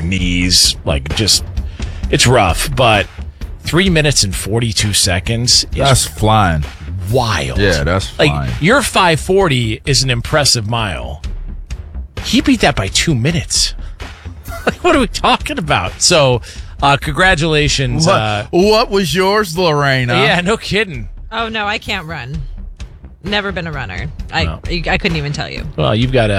knees. Like, just, it's rough. But 3 minutes and 42 seconds is That's flying. wild. Yeah, that's flying. Like, your 5:40 is an impressive mile. He beat that by 2 minutes. Like, what are we talking about? So, congratulations. What was yours, Lorena? Yeah, no kidding. Oh, no, I can't run. Never been a runner. I couldn't even tell you. Well, you've got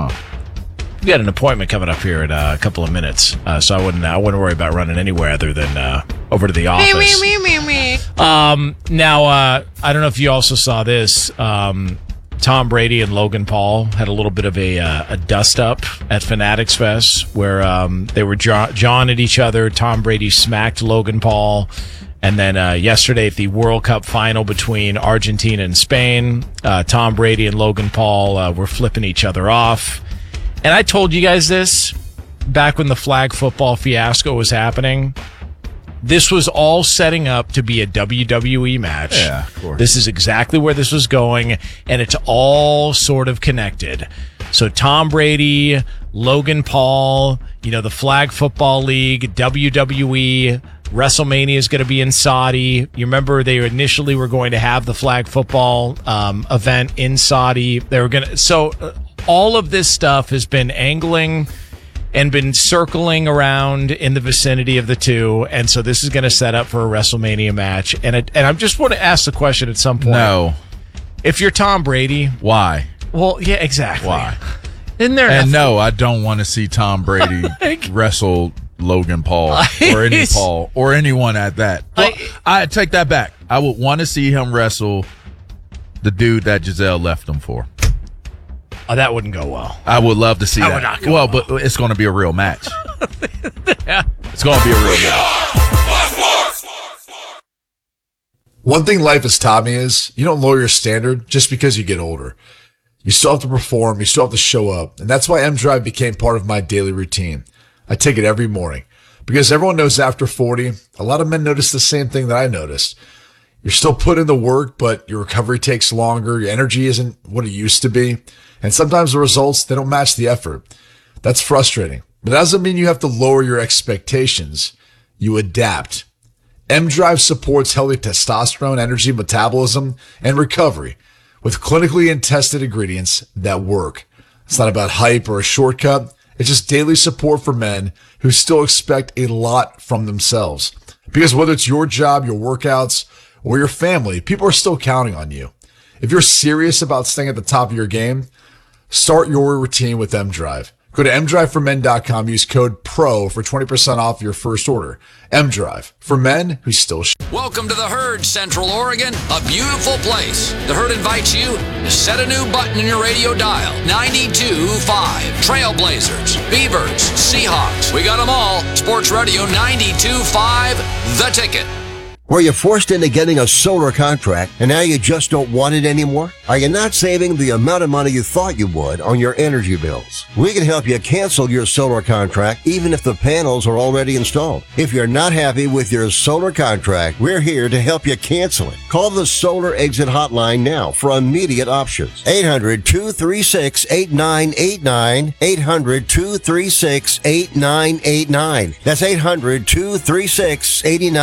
an appointment coming up here in a couple of minutes, so I wouldn't worry about running anywhere other than over to the office. Me. Now, I don't know if you also saw this. Tom Brady and Logan Paul had a little bit of a dust up at Fanatics Fest where they were jawing at each other. Tom Brady smacked Logan Paul. And then yesterday at the World Cup final between Argentina and Spain, Tom Brady and Logan Paul were flipping each other off. And I told you guys this back when the flag football fiasco was happening. This was all setting up to be a WWE match. Yeah, of course. This is exactly where this was going, and it's all sort of connected. So Tom Brady, Logan Paul, the Flag Football League, WWE, WrestleMania is going to be in Saudi. You remember they initially were going to have the flag football event in Saudi. They were going to. So all of this stuff has been angling and been circling around in the vicinity of the two, and so this is going to set up for a WrestleMania match. And I just want to ask the question at some point. No. If you're Tom Brady, Why? well, yeah, exactly. Why? Isn't there? And no, I don't want to see Tom Brady wrestle Logan Paul or any Paul or anyone at that. Well, I take that back. I would want to see him wrestle the dude that Giselle left him for. Oh, that wouldn't go well. I would love to see That that. would not go well, but it's going to be a real match. Yeah. It's going to be a real match. One thing life has taught me is you don't lower your standard just because you get older. You still have to perform. You still have to show up. And that's why M-Drive became part of my daily routine. I take it every morning because everyone knows after 40, a lot of men notice the same thing that I noticed. You're still putting in the work, but your recovery takes longer. Your energy isn't what it used to be. And sometimes the results, they don't match the effort. That's frustrating. But that doesn't mean you have to lower your expectations. You adapt. M-Drive supports healthy testosterone, energy, metabolism, and recovery with clinically and tested ingredients that work. It's not about hype or a shortcut. It's just daily support for men who still expect a lot from themselves. Because whether it's your job, your workouts, or your family, people are still counting on you. If you're serious about staying at the top of your game, start your routine with M-Drive. Go to mdriveformen.com. Use code PRO for 20% off your first order. M-Drive, for men who still Welcome to the Herd, Central Oregon, a beautiful place. The Herd invites you to set a new button in your radio dial. 92.5. Trailblazers, Beavers, Seahawks. We got them all. Sports Radio 92.5, The Ticket. Were you forced into getting a solar contract and now you just don't want it anymore? Are you not saving the amount of money you thought you would on your energy bills? We can help you cancel your solar contract even if the panels are already installed. If you're not happy with your solar contract, we're here to help you cancel it. Call the Solar Exit Hotline now for immediate options. 800-236-8989. 800-236-8989. That's 800-236-8989.